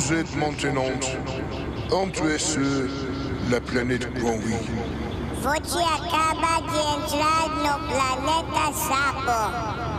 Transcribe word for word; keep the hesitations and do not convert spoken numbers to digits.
vous êtes maintenant entré sur la planète Granby. Você acaba de entrar no planeta Sapo.